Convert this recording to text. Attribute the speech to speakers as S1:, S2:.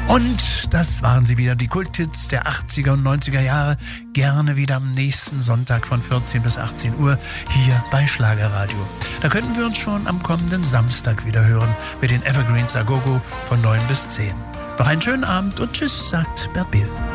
S1: Und das waren sie wieder, die Kulthits der 80er und 90er Jahre. Gerne wieder am nächsten Sonntag von 14 bis 18 Uhr hier bei Schlagerradio. Da könnten wir uns schon am kommenden Samstag wieder hören mit den Evergreens Agogo von 9 bis 10. Noch einen schönen Abend und tschüss, sagt Bert Biel.